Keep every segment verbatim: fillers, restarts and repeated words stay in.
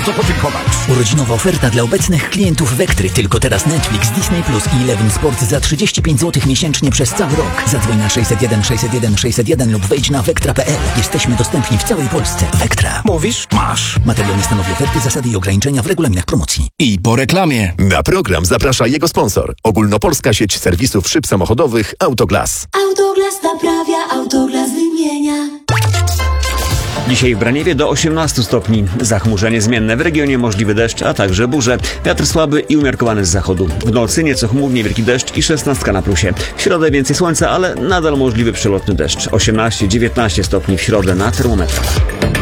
bardzo podziękować. Urodzinowa oferta dla obecnych klientów Vektry. Tylko teraz Netflix, Disney Plus i Eleven Sport za trzydzieści pięć złotych miesięcznie przez cały rok. Zadzwoń na sześćset jeden sześćset jeden sześćset jeden lub wejdź na vektra kropka p l. Jesteśmy dostępni w całej Polsce. Vektra. Mówisz? Masz. Materiał nie stanowi oferty, zasady i ograniczenia w regulaminach promocji. I po reklamie. Na program zaprasza jego sponsor. Ogólnopolska sieć serwisów szyb samochodowych Autoglas. Autoglas naprawia, Autoglas wymienia. Dzisiaj w Braniewie do osiemnastu stopni. Zachmurzenie zmienne, w regionie możliwy deszcz, a także burze. Wiatr słaby i umiarkowany z zachodu. W nocy nieco chmurnie, wielki deszcz i szesnastka na plusie. W środę więcej słońca, ale nadal możliwy przelotny deszcz. osiemnaście dziewiętnaście stopni w środę na termometrach.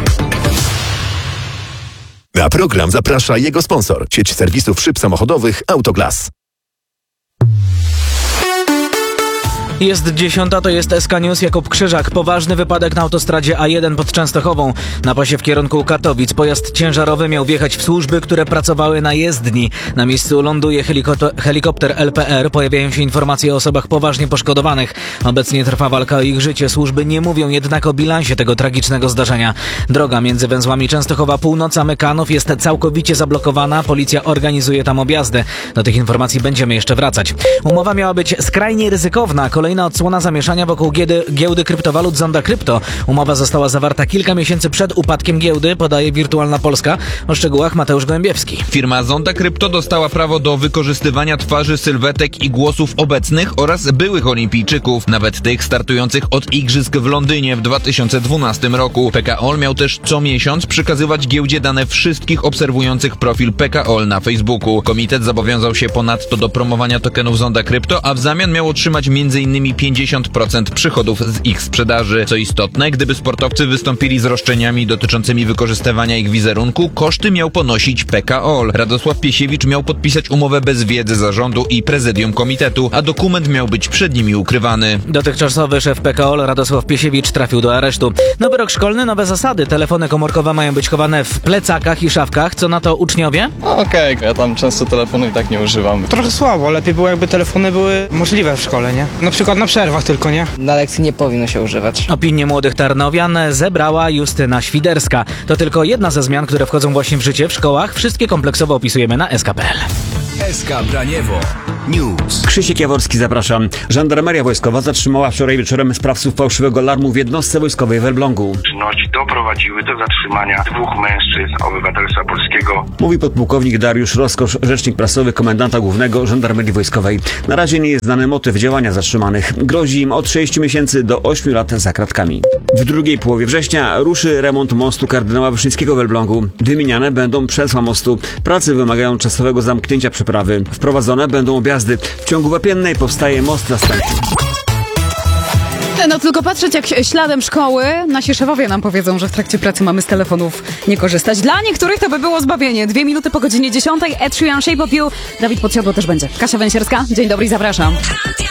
Na program zaprasza jego sponsor. Sieć serwisów szyb samochodowych Autoglas. Jest dziesiąta, to jest S K News. Jakub Krzyżak. Poważny wypadek na autostradzie A jeden pod Częstochową. Na pasie w kierunku Katowic pojazd ciężarowy miał wjechać w służby, które pracowały na jezdni. Na miejscu ląduje helikopter, helikopter L P R. Pojawiają się informacje o osobach poważnie poszkodowanych. Obecnie trwa walka o ich życie. Służby nie mówią jednak o bilansie tego tragicznego zdarzenia. Droga między węzłami Częstochowa Północ a Mykanów jest całkowicie zablokowana. Policja organizuje tam objazdy. Do tych informacji będziemy jeszcze wracać. Umowa miała być skrajnie ryzykowna. Kolejna odsłona zamieszania wokół giełdy, giełdy kryptowalut Zonda Krypto. Umowa została zawarta kilka miesięcy przed upadkiem giełdy, podaje Wirtualna Polska. O szczegółach Mateusz Gołębiewski. Firma Zonda Krypto dostała prawo do wykorzystywania twarzy, sylwetek i głosów obecnych oraz byłych olimpijczyków, nawet tych startujących od igrzysk w Londynie w dwa tysiące dwunastym roku. P K O L miał też co miesiąc przekazywać giełdzie dane wszystkich obserwujących profil P K O L na Facebooku. Komitet zobowiązał się ponadto do promowania tokenów Zonda Krypto, a w zamian miał otrzymać między innymi pięćdziesiąt procent przychodów z ich sprzedaży. Co istotne, gdyby sportowcy wystąpili z roszczeniami dotyczącymi wykorzystywania ich wizerunku, koszty miał ponosić P K O L. Radosław Piesiewicz miał podpisać umowę bez wiedzy zarządu i prezydium komitetu, a dokument miał być przed nimi ukrywany. Dotychczasowy szef P K O L Radosław Piesiewicz trafił do aresztu. Nowy rok szkolny, nowe zasady. Telefony komórkowe mają być chowane w plecakach i szafkach. Co na to uczniowie? Okej, okay, ja tam często telefonu i tak nie używam. Trochę słabo, lepiej było jakby telefony były możliwe w szkole, nie? Na przykład na przerwach tylko, nie? Na lekcji nie powinno się używać. Opinię młodych Tarnowian zebrała Justyna Świderska. To tylko jedna ze zmian, które wchodzą właśnie w życie w szkołach. Wszystkie kompleksowo opisujemy na S K kropka p l. S K Braniewo News. Krzysiek Jaworski, zapraszam. Żandarmeria wojskowa zatrzymała wczoraj wieczorem sprawców fałszywego alarmu w jednostce wojskowej w Elblągu. Czynności doprowadziły do zatrzymania dwóch mężczyzn obywatelstwa polskiego. Mówi podpułkownik Dariusz Roskosz, rzecznik prasowy komendanta głównego Żandarmerii Wojskowej. Na razie nie jest znany motyw działania zatrzymanych. Grozi im od sześciu miesięcy do ośmiu lat za kratkami. W drugiej połowie września ruszy remont mostu kardynała Wyszyńskiego w Elblągu. Wymieniane będą przesła mostu. Prace wymagają czasowego zamknięcia przeprawy. Wprowadzone będą objazdy. W ciągu Łapiennej powstaje most następny. No tylko patrzeć jak śladem szkoły, nasi szefowie nam powiedzą, że w trakcie pracy mamy z telefonów nie korzystać. Dla niektórych to by było zbawienie. Dwie minuty po godzinie dziesiątej. Ed Sheeran, Shape of You. Dawid Podsiadło też będzie. Kasia Węsierska, dzień dobry i zapraszam.